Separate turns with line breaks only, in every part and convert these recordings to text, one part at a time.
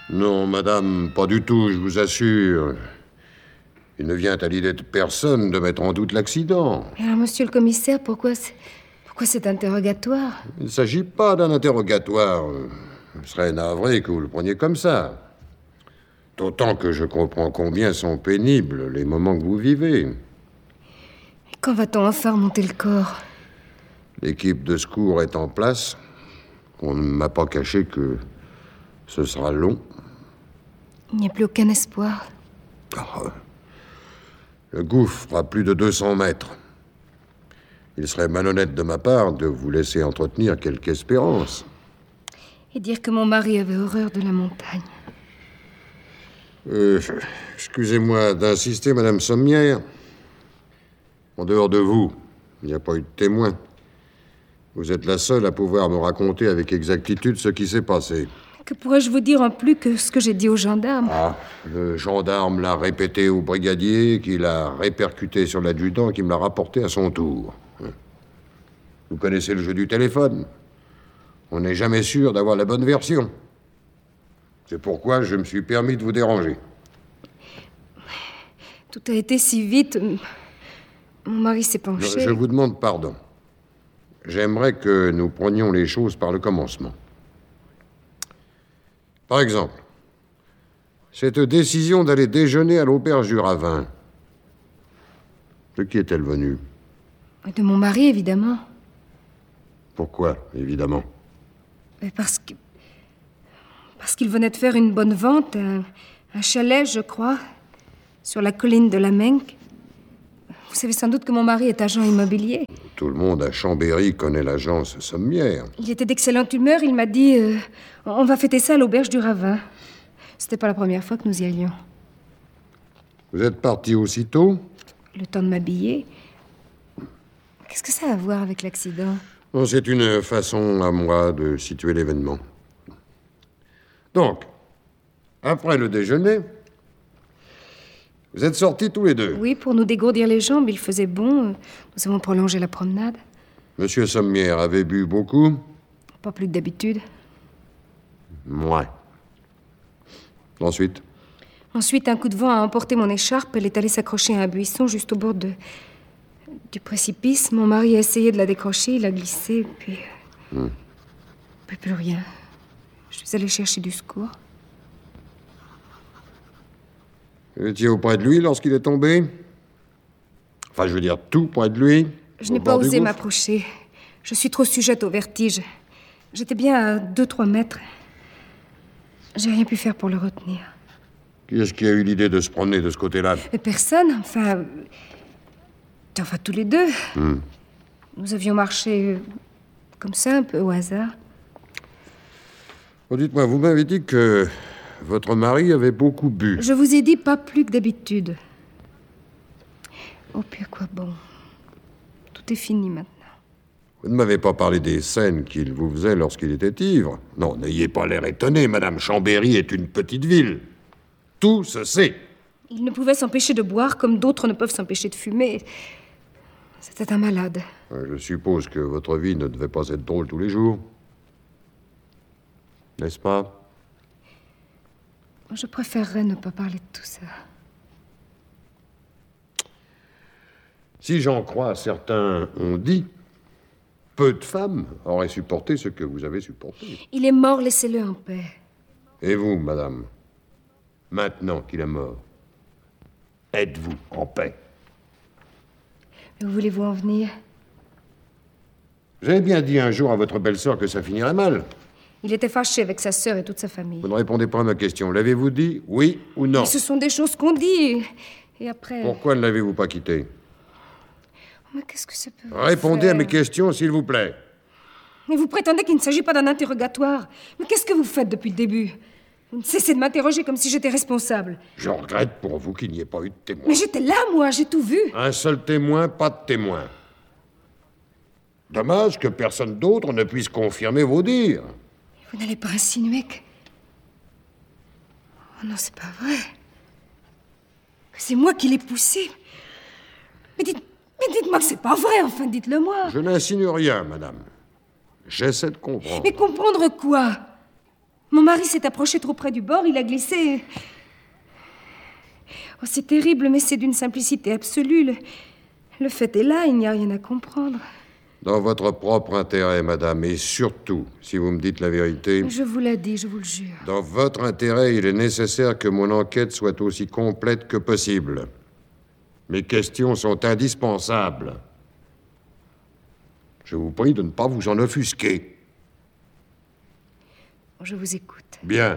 Non, madame, pas du tout, je vous assure. Il ne vient à l'idée de personne de mettre en doute l'accident.
Mais alors, monsieur le commissaire, pourquoi cet interrogatoire?
Il ne s'agit pas d'un interrogatoire. Je serais navré que vous le preniez comme ça. D'autant que je comprends combien sont pénibles les moments que vous vivez.
Et quand va-t-on enfin remonter le corps?
L'équipe de secours est en place. On ne m'a pas caché que ce sera long.
Il n'y a plus aucun espoir.
Le gouffre fera plus de 200 mètres. Il serait malhonnête de ma part de vous laisser entretenir quelque espérance.
Et dire que mon mari avait horreur de la montagne.
Excusez-moi d'insister, Madame Sommière. En dehors de vous, il n'y a pas eu de témoin. Vous êtes la seule à pouvoir me raconter avec exactitude ce qui s'est passé.
Que pourrais-je vous dire en plus que ce que j'ai dit aux gendarmes?
Le gendarme l'a répété au brigadier, qui l'a répercuté sur l'adjudant et qui me l'a rapporté à son tour. Vous connaissez le jeu du téléphone. On n'est jamais sûr d'avoir la bonne version. C'est pourquoi je me suis permis de vous déranger.
Tout a été si vite. Mon mari s'est penché.
Je vous demande pardon. J'aimerais que nous prenions les choses par le commencement. Par exemple, cette décision d'aller déjeuner à l'auberge du Ravin. De qui est-elle venue?
De mon mari, évidemment.
Pourquoi, évidemment?
Parce qu'il venait de faire une bonne vente, un chalet, je crois, sur la colline de la Menque. Vous savez sans doute que mon mari est agent immobilier.
Tout le monde à Chambéry connaît l'agence Sommière.
Il était d'excellente humeur. Il m'a dit on va fêter ça à l'auberge du Ravin. C'était pas la première fois que nous y allions.
Vous êtes parti aussitôt?
Le temps de m'habiller. Qu'est-ce que ça a à voir avec l'accident?
Non, c'est une façon à moi de situer l'événement. Donc, après le déjeuner, vous êtes sortis tous les deux?
Oui, pour nous dégourdir les jambes, il faisait bon. Nous avons prolongé la promenade.
Monsieur Sommière avait bu beaucoup?
Pas plus que d'habitude.
Ouais. Ensuite?
Ensuite, un coup de vent a emporté mon écharpe. Elle est allée s'accrocher à un buisson juste au bord du précipice. Mon mari a essayé de la décrocher, il a glissé, puis... Puis plus rien. Je suis allée chercher du secours.
Vous étiez auprès de lui lorsqu'il est tombé? Enfin, je veux dire, tout près de lui?
Je n'ai pas osé m'approcher. Je suis trop sujette au vertige. J'étais bien à 2-3 mètres. J'ai rien pu faire pour le retenir.
Qui est-ce qui a eu l'idée de se promener de ce côté-là?
Personne, enfin, tous les deux. Nous avions marché comme ça, un peu au hasard.
Oh, dites-moi, vous m'avez dit que votre mari avait beaucoup bu.
Je vous ai dit pas plus que d'habitude. Oh, puis à quoi bon? Tout est fini maintenant.
Vous ne m'avez pas parlé des scènes qu'il vous faisait lorsqu'il était ivre. Non, n'ayez pas l'air étonné, madame. Chambéry est une petite ville. Tout se sait.
Il ne pouvait s'empêcher de boire comme d'autres ne peuvent s'empêcher de fumer. C'était un malade.
Je suppose que votre vie ne devait pas être drôle tous les jours. N'est-ce pas?
Je préférerais ne pas parler de tout ça.
Si j'en crois, certains ont dit, peu de femmes auraient supporté ce que vous avez supporté.
Il est mort, laissez-le en paix.
Et vous, madame, maintenant qu'il est mort, êtes-vous en paix?
Mais où voulez-vous en venir?
J'avais bien dit un jour à votre belle-sœur que ça finirait mal.
Il était fâché avec sa sœur et toute sa famille.
Vous ne répondez pas à ma question. L'avez-vous dit, oui ou non?
Mais ce sont des choses qu'on dit. Et après...
Pourquoi ne l'avez-vous pas quitté?
Mais qu'est-ce que ça peut
Répondez
faire?
à mes questions, s'il vous plaît.
Mais vous prétendez qu'il ne s'agit pas d'un interrogatoire. Mais qu'est-ce que vous faites depuis le début? Vous ne cessez de m'interroger comme si j'étais responsable.
Je regrette pour vous qu'il n'y ait pas eu de témoin.
Mais j'étais là, moi, j'ai tout vu.
Un seul témoin, pas de témoin. Dommage que personne d'autre ne puisse confirmer vos dires.
Vous n'allez pas insinuer que... Oh non, c'est pas vrai. Que c'est moi qui l'ai poussé. Mais dites-moi que c'est pas vrai, enfin, dites-le-moi.
Je n'insinue rien, madame. J'essaie de comprendre.
Mais comprendre quoi? Mon mari s'est approché trop près du bord, il a glissé. Oh, c'est terrible, mais c'est d'une simplicité absolue. Le fait est là, il n'y a rien à comprendre.
Dans votre propre intérêt, madame, et surtout, si vous me dites la vérité...
Je vous l'ai dit, je vous le jure.
Dans votre intérêt, il est nécessaire que mon enquête soit aussi complète que possible. Mes questions sont indispensables. Je vous prie de ne pas vous en offusquer.
Je vous écoute.
Bien.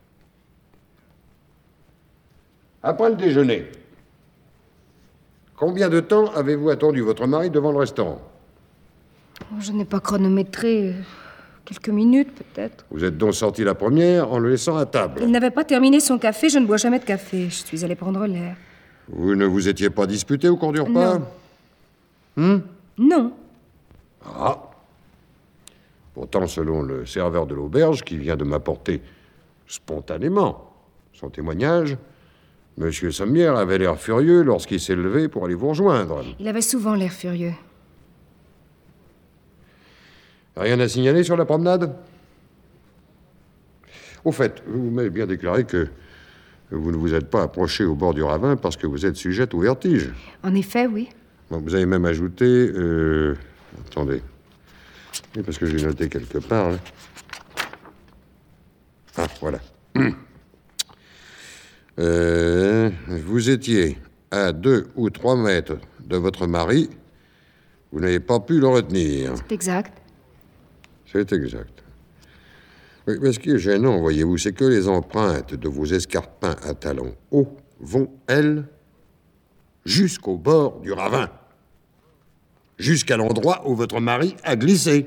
Après le déjeuner, combien de temps avez-vous attendu votre mari devant le restaurant?
Je n'ai pas chronométré. Quelques minutes, peut-être.
Vous êtes donc sorti la première en le laissant à table.
Il n'avait pas terminé son café. Je ne bois jamais de café. Je suis allée prendre l'air.
Vous ne vous étiez pas disputé au cours du repas?
Non. Non.
Ah. Pourtant, selon le serveur de l'auberge, qui vient de m'apporter spontanément son témoignage, Monsieur Sommière avait l'air furieux lorsqu'il s'est levé pour aller vous rejoindre.
Il avait souvent l'air furieux.
Rien à signaler sur la promenade? Au fait, vous m'avez bien déclaré que vous ne vous êtes pas approché au bord du ravin parce que vous êtes sujette au vertige.
En effet, oui.
Bon, vous avez même ajouté... Attendez. Oui, parce que j'ai noté quelque part. Là. Ah, voilà. Vous étiez à 2 ou 3 mètres de votre mari. Vous n'avez pas pu le retenir.
C'est exact.
C'est exact. Oui, mais ce qui est gênant, voyez-vous, c'est que les empreintes de vos escarpins à talons hauts vont, elles, jusqu'au bord du ravin. Jusqu'à l'endroit où votre mari a glissé.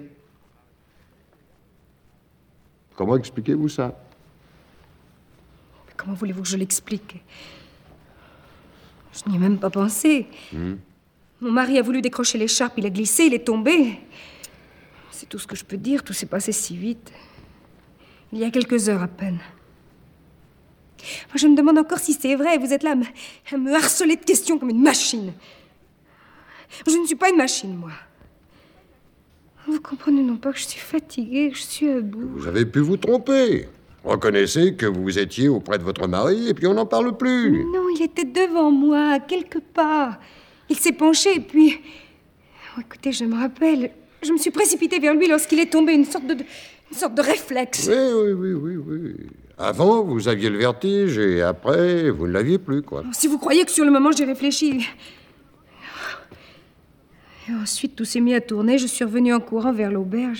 Comment expliquez-vous ça?
Comment voulez-vous que je l'explique? Je n'y ai même pas pensé. Mon mari a voulu décrocher l'écharpe, il a glissé, il est tombé. C'est tout ce que je peux dire, tout s'est passé si vite. Il y a quelques heures à peine. Moi, je me demande encore si c'est vrai. Vous êtes là à me harceler de questions comme une machine. Je ne suis pas une machine, moi. Vous comprenez non pas que je suis fatiguée, que je suis à bout.
Vous avez pu vous tromper. Reconnaissez que vous étiez auprès de votre mari et puis on n'en parle plus.
Non, il était devant moi, à quelques pas. Il s'est penché et puis... Oh, écoutez, je me rappelle... Je me suis précipitée vers lui lorsqu'il est tombé, une sorte de réflexe.
Oui. Avant, vous aviez le vertige et après, vous ne l'aviez plus, quoi.
Si vous croyez que sur le moment, j'ai réfléchi... Et ensuite, tout s'est mis à tourner. Je suis revenue en courant vers l'auberge.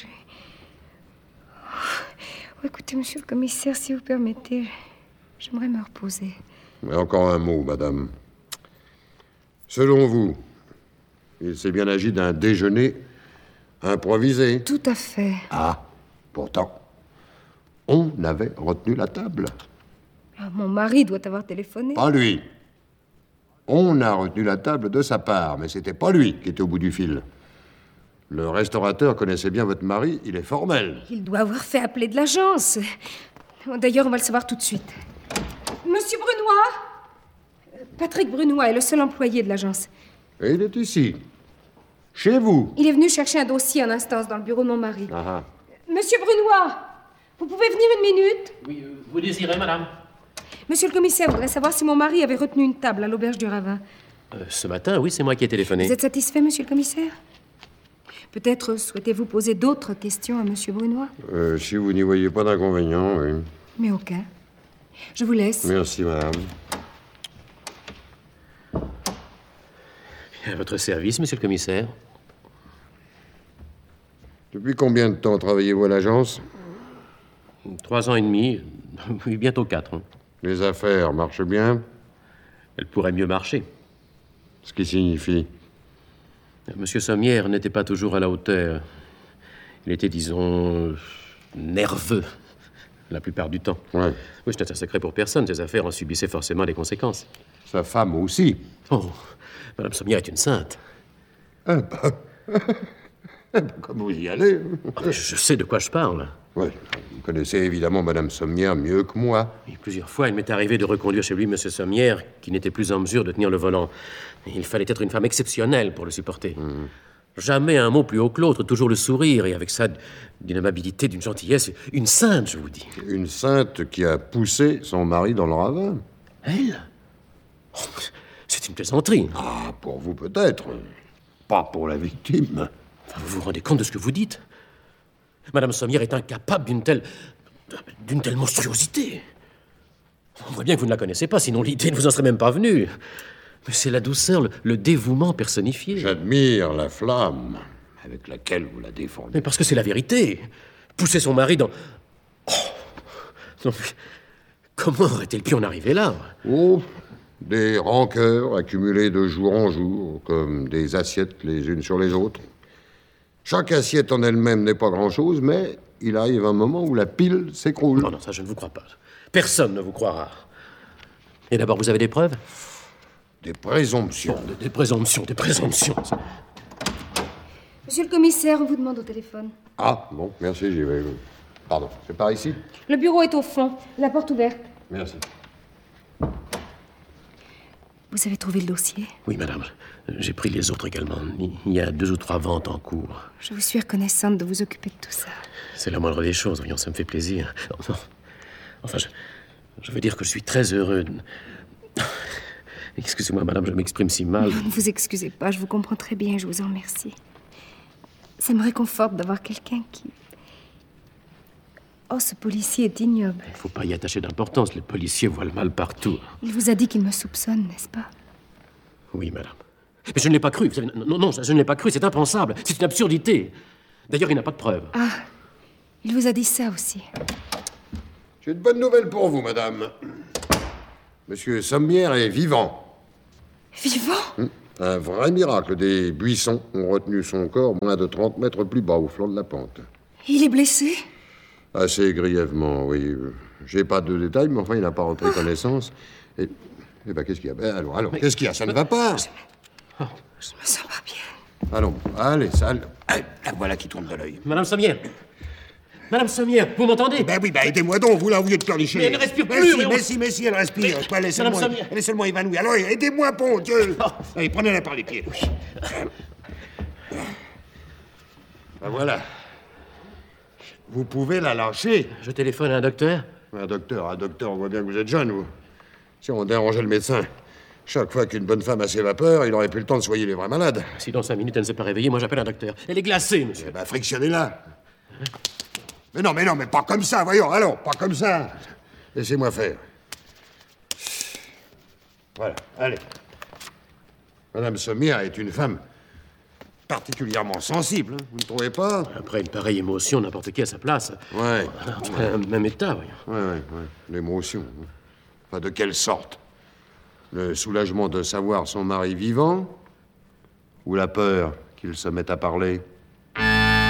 Oh, écoutez, monsieur le commissaire, si vous permettez, j'aimerais me reposer.
Mais encore un mot, madame. Selon vous, il s'est bien agi d'un déjeuner improvisé?
Tout à fait.
Ah, pourtant, on avait retenu la table.
Ah, mon mari doit avoir téléphoné.
Pas lui. On a retenu la table de sa part, mais c'était pas lui qui était au bout du fil. Le restaurateur connaissait bien votre mari, il est formel.
Il doit avoir fait appeler de l'agence. D'ailleurs, on va le savoir tout de suite. Monsieur Brunois? Patrick Brunois est le seul employé de l'agence.
Et il est ici, chez vous.
Il est venu chercher un dossier en instance dans le bureau de mon mari.
Ah.
Monsieur Brunois, vous pouvez venir une minute?
Oui, vous désirez, madame?
Monsieur le commissaire voudrait savoir si mon mari avait retenu une table à l'auberge du ravin.
Ce matin, oui, c'est moi qui ai téléphoné.
Vous êtes satisfait, monsieur le commissaire? Peut-être souhaitez-vous poser d'autres questions à monsieur Brunois?
Si vous n'y voyez pas d'inconvénient, oui.
Mais aucun. Je vous laisse.
Merci, madame.
À votre service, monsieur le commissaire.
Depuis combien de temps travaillez-vous à l'agence?
3 ans et demi, oui, bientôt 4. Hein.
Les affaires marchent bien?
Elles pourraient mieux marcher.
Ce qui signifie?
Monsieur Sommière n'était pas toujours à la hauteur. Il était, disons, nerveux, la plupart du temps.
Ouais.
Oui, c'est un secret pour personne. Ces affaires en subissaient forcément les conséquences.
Sa femme aussi.
Oh, Madame Sommière est une sainte.
Ah bah... Comme vous y allez.
Je sais de quoi je parle.
Oui, vous connaissez évidemment Madame Sommière mieux que moi.
Et plusieurs fois, il m'est arrivé de reconduire chez lui Monsieur Sommière, qui n'était plus en mesure de tenir le volant. Il fallait être une femme exceptionnelle pour le supporter. Jamais un mot plus haut que l'autre, toujours le sourire, et avec ça, d'une amabilité, d'une gentillesse, une sainte, je vous dis.
Une sainte qui a poussé son mari dans le ravin.
Elle? Oh, c'est une plaisanterie.
Ah, pour vous peut-être. Pas pour la victime.
Enfin, vous vous rendez compte de ce que vous dites? Madame Sommière est incapable d'une telle monstruosité. On voit bien que vous ne la connaissez pas, sinon l'idée ne vous en serait même pas venue. Mais c'est la douceur, le dévouement personnifié.
J'admire la flamme avec laquelle vous la défendez.
Mais parce que c'est la vérité. Pousser son mari dans... Oh. Non, mais comment aurait-elle pu en arriver là?
Oh, des rancœurs accumulées de jour en jour, comme des assiettes les unes sur les autres. Chaque assiette en elle-même n'est pas grand-chose, mais il arrive un moment où la pile s'écroule.
Non, ça je ne vous crois pas. Personne ne vous croira. Et d'abord, vous avez des preuves?
Des présomptions.
Des présomptions.
Monsieur le commissaire, on vous demande au téléphone.
Ah, bon, merci, j'y vais. Pardon, c'est par ici?
Le bureau est au fond, la porte ouverte.
Merci.
Vous avez trouvé le dossier?
Oui, madame. J'ai pris les autres également. Il y a 2 ou 3 ventes en cours.
Je vous suis reconnaissante de vous occuper de tout ça.
C'est la moindre des choses, voyons, ça me fait plaisir. Enfin, je veux dire que je suis très heureux. Excusez-moi, madame, je m'exprime si mal.
Ne vous excusez pas, je vous comprends très bien, je vous en remercie. Ça me réconforte d'avoir quelqu'un qui... Oh, ce policier est ignoble.
Il ne faut pas y attacher d'importance. Les policiers voient le mal partout.
Il vous a dit qu'il me soupçonne, n'est-ce pas?
Oui, madame. Mais je ne l'ai pas cru. Vous savez, non, je ne l'ai pas cru. C'est impensable. C'est une absurdité. D'ailleurs, il n'a pas de preuves.
Ah, il vous a dit ça aussi.
J'ai une bonne nouvelle pour vous, madame. Monsieur Sommière est vivant.
Vivant?
Un vrai miracle. Des buissons ont retenu son corps moins de 30 mètres plus bas, au flanc de la pente.
Il est blessé?
Assez grièvement, oui. J'ai pas de détails, mais enfin, il n'a pas repris connaissance. Et ben, qu'est-ce qu'il y a? Ben, alors, qu'est-ce qu'il y a? Ça ne va pas.
Je me sens pas bien.
Allons, allez, salle. La voilà qui tourne de l'œil.
Madame Sommière! Madame Sommière, vous m'entendez?
Ben oui, aidez-moi donc, vous là, vous êtes pleurnicher.
Mais elle ne respire plus,
Mais si, elle respire. Elle est seulement évanouie. Alors, aidez-moi, bon Dieu. Allez, prenez-la par les pieds. Ben voilà. Vous pouvez la lâcher.
Je téléphone à un docteur.
Un docteur, on voit bien que vous êtes jeune, vous. Si on dérangeait le médecin, chaque fois qu'une bonne femme a ses vapeurs, il aurait plus le temps de soigner les vrais malades.
Si dans 5 minutes elle ne s'est pas réveillée, moi j'appelle un docteur. Elle est glacée, monsieur.
Eh ben, frictionnez-la. Mais non, mais pas comme ça, voyons, allons, pas comme ça. Laissez-moi faire. Voilà, allez. Madame Sommière est une femme particulièrement sensible, hein, vous ne trouvez pas?
Après une pareille émotion, n'importe qui à sa place.
Ouais.
Même état, voyons.
Ouais. L'émotion. Enfin, de quelle sorte? Le soulagement de savoir son mari vivant? Ou la peur qu'il se mette à parler?